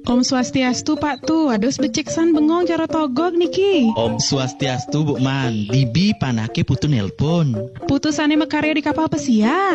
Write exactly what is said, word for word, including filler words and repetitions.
Om Swastiastu Pak Tu, ados beceksan bengong cara togog niki. Om Swastiastu Bu Man, bibi panake putu nelpon. Putusane mekarya di kapal pesiar.